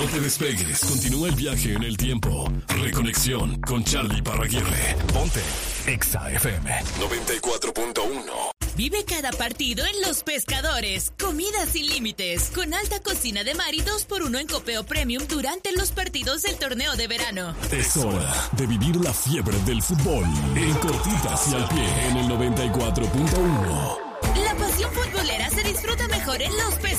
No te despegues, continúa el viaje en el tiempo. Reconexión con Charlie Parraguirre. Ponte Exa FM 94.1. Vive cada partido en Los Pescadores. Comida sin límites. Con alta cocina de mar y 2x1 en copeo premium durante los partidos del torneo de verano. Es hora de vivir la fiebre del fútbol. En cortitas y al pie en el 94.1. La pasión futbolera se disfruta mejor en Los Pescadores.